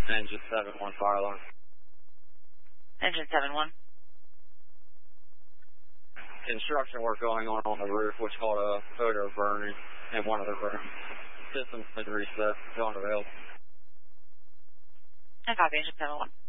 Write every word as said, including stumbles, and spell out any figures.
Engine seven one, fire alarm. Engine seven one. Construction work going on on the roof, which called a odor burning in one of the rooms. System's been reset. It's unavailable. I copy, Engine seven one.